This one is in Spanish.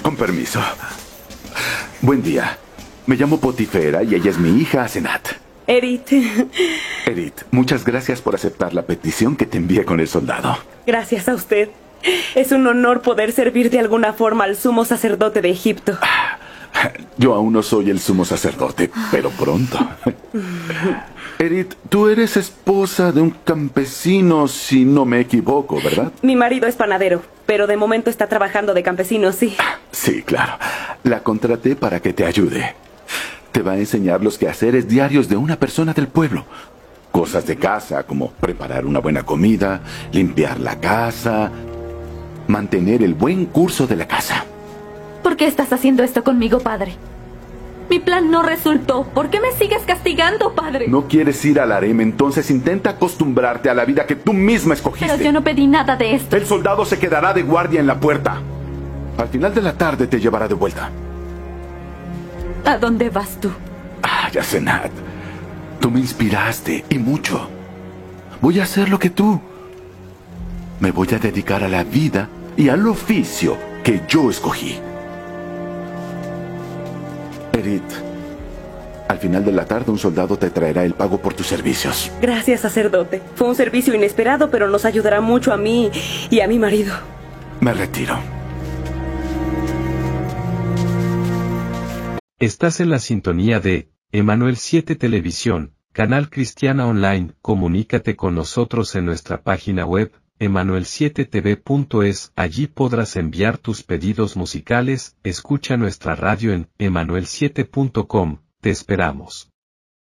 Con permiso. Buen día. Me llamo Potifera y ella es mi hija Asenat. Erit. Erit, muchas gracias por aceptar la petición que te envié con el soldado. Gracias a usted. Es un honor poder servir de alguna forma al sumo sacerdote de Egipto. Yo aún no soy el sumo sacerdote, pero pronto. Erit, tú eres esposa de un campesino, si no me equivoco, ¿verdad? Mi marido es panadero, pero de momento está trabajando de campesino, sí. Sí, claro. La contraté para que te ayude. Te va a enseñar los quehaceres diarios de una persona del pueblo. Cosas de casa, como preparar una buena comida, limpiar la casa, mantener el buen curso de la casa. ¿Por qué estás haciendo esto conmigo, padre? Mi plan no resultó. ¿Por qué me sigues castigando, padre? ¿No quieres ir al harem? Entonces intenta acostumbrarte a la vida que tú misma escogiste. Pero yo no pedí nada de esto. El soldado se quedará de guardia en la puerta. Al final de la tarde te llevará de vuelta. ¿A dónde vas tú? Asenat, tú me inspiraste, y mucho. Voy a hacer lo que tú. Me voy a dedicar a la vida y al oficio que yo escogí. Erit, al final de la tarde un soldado te traerá el pago por tus servicios. Gracias, sacerdote. Fue un servicio inesperado, pero nos ayudará mucho a mí y a mi marido. Me retiro. Estás en la sintonía de Emanuel 7 Televisión, canal cristiana online. Comunícate con nosotros en nuestra página web, emanuel7tv.es. Allí podrás enviar tus pedidos musicales. Escucha nuestra radio en emanuel7.com. Te esperamos.